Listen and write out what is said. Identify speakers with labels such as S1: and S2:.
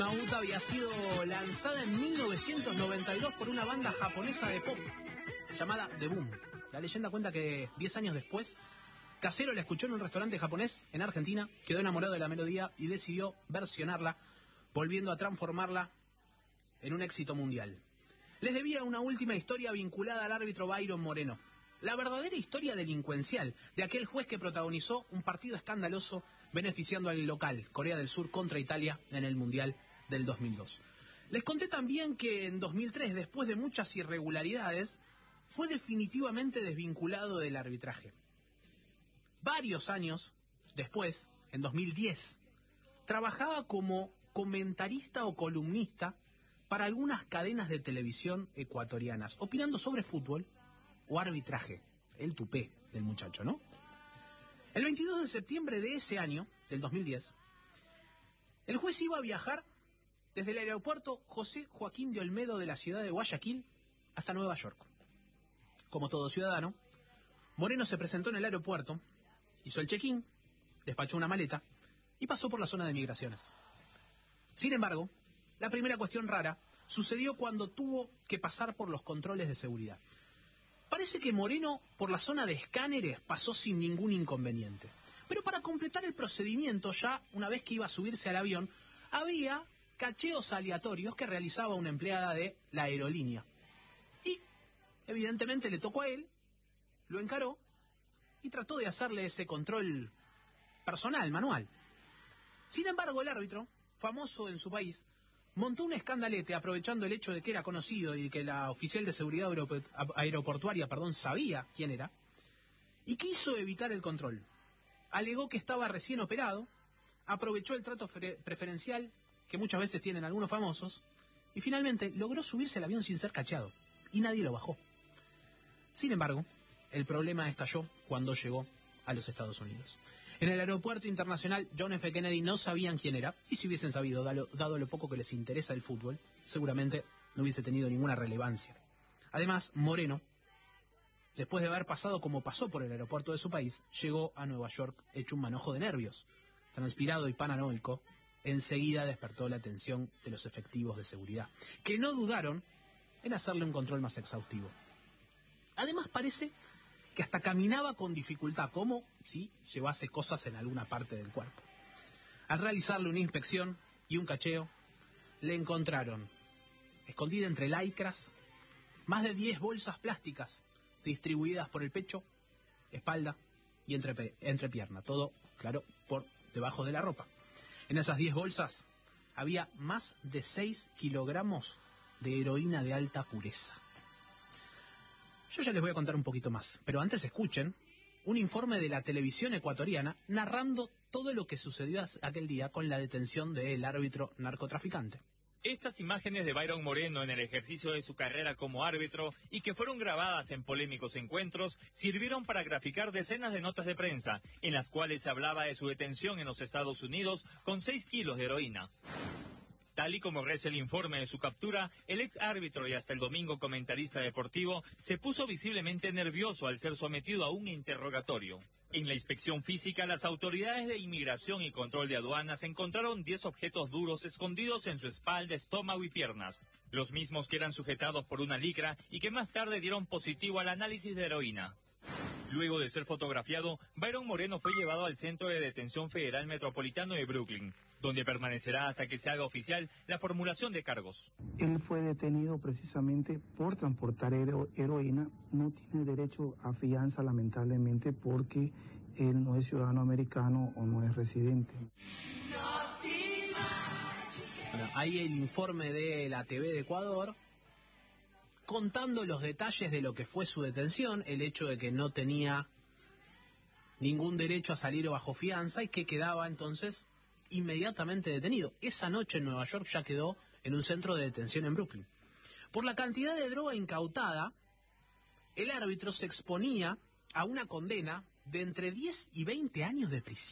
S1: Nauta había sido lanzada en 1992 por una banda japonesa de pop llamada The Boom. La leyenda cuenta que 10 años después, Casero la escuchó en un restaurante japonés en Argentina, quedó enamorado de la melodía y decidió versionarla, volviendo a transformarla en un éxito mundial. Les debía una última historia vinculada al árbitro Byron Moreno. La verdadera historia delincuencial de aquel juez que protagonizó un partido escandaloso beneficiando al local, Corea del Sur contra Italia, en el Mundial del 2002. Les conté también que en 2003, después de muchas irregularidades, fue definitivamente desvinculado del arbitraje. Varios años después, en 2010, trabajaba como comentarista o columnista para algunas cadenas de televisión ecuatorianas, opinando sobre fútbol o arbitraje. El tupé del muchacho, ¿no? El 22 de septiembre de ese año, del 2010, el juez iba a viajar desde el aeropuerto José Joaquín de Olmedo de la ciudad de Guayaquil hasta Nueva York. Como todo ciudadano, Moreno se presentó en el aeropuerto, hizo el check-in, despachó una maleta y pasó por la zona de migraciones. Sin embargo, la primera cuestión rara sucedió cuando tuvo que pasar por los controles de seguridad. Parece que Moreno, por la zona de escáneres, pasó sin ningún inconveniente. Pero para completar el procedimiento, ya una vez que iba a subirse al avión, había cacheos aleatorios que realizaba una empleada de la aerolínea. Y, evidentemente, le tocó a él, lo encaró y trató de hacerle ese control personal, manual. Sin embargo, el árbitro, famoso en su país, montó un escandalete aprovechando el hecho de que era conocido y que la oficial de seguridad aeroportuaria sabía quién era, y quiso evitar el control. Alegó que estaba recién operado, aprovechó el trato preferencial que muchas veces tienen algunos famosos, y finalmente logró subirse al avión sin ser cacheado, y nadie lo bajó. Sin embargo, el problema estalló cuando llegó a los Estados Unidos. En el aeropuerto internacional John F. Kennedy no sabían quién era, y si hubiesen sabido, dado lo poco que les interesa el fútbol, seguramente no hubiese tenido ninguna relevancia. Además, Moreno, después de haber pasado como pasó por el aeropuerto de su país, llegó a Nueva York hecho un manojo de nervios. Transpirado y paranoico, enseguida despertó la atención de los efectivos de seguridad, que no dudaron en hacerle un control más exhaustivo. Además, parece que hasta caminaba con dificultad, como si llevase cosas en alguna parte del cuerpo. Al realizarle una inspección y un cacheo, le encontraron, escondida entre lycras, más de 10 bolsas plásticas distribuidas por el pecho, espalda y entrepierna. Todo, claro, por debajo de la ropa. En esas 10 bolsas había más de 6 kilogramos de heroína de alta pureza. Yo ya les voy a contar un poquito más, pero antes escuchen un informe de la televisión ecuatoriana narrando todo lo que sucedió aquel día con la detención del árbitro narcotraficante.
S2: Estas imágenes de Byron Moreno en el ejercicio de su carrera como árbitro y que fueron grabadas en polémicos encuentros sirvieron para graficar decenas de notas de prensa en las cuales se hablaba de su detención en los Estados Unidos con 6 kilos de heroína. Tal y como reza el informe de su captura, el ex árbitro y hasta el domingo comentarista deportivo se puso visiblemente nervioso al ser sometido a un interrogatorio. En la inspección física, las autoridades de inmigración y control de aduanas encontraron 10 objetos duros escondidos en su espalda, estómago y piernas, los mismos que eran sujetados por una licra y que más tarde dieron positivo al análisis de heroína. Luego de ser fotografiado, Byron Moreno fue llevado al Centro de Detención Federal Metropolitano de Brooklyn, donde permanecerá hasta que se haga oficial la formulación de cargos.
S3: Él fue detenido precisamente por transportar heroína. No tiene derecho a fianza, lamentablemente, porque él no es ciudadano americano o no es residente.
S1: Bueno, ahí el informe de la TV de Ecuador, contando los detalles de lo que fue su detención, el hecho de que no tenía ningún derecho a salir bajo fianza y que quedaba entonces inmediatamente detenido. Esa noche en Nueva York ya quedó en un centro de detención en Brooklyn. Por la cantidad de droga incautada, el árbitro se exponía a una condena de entre 10 y 20 años de prisión.